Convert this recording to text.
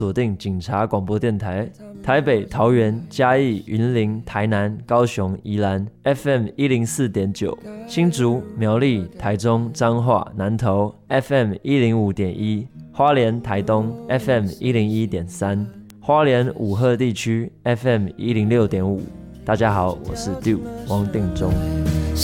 锁定警察广播电台，台北、桃园、嘉义、云林、台南、高雄、宜兰 FM 104.9，新竹、苗栗、台中、彰化、南投 FM 105.1，花莲、台东 FM 101.3，花莲五鹤地区 FM 106.5。大家好，我是 Dew 汪定中。